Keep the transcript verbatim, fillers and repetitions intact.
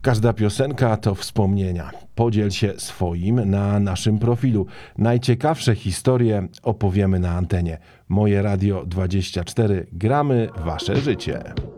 Każda piosenka to wspomnienia. Podziel się swoim na naszym profilu. Najciekawsze historie opowiemy na antenie. Moje Radio dwadzieścia cztery. Gramy wasze życie.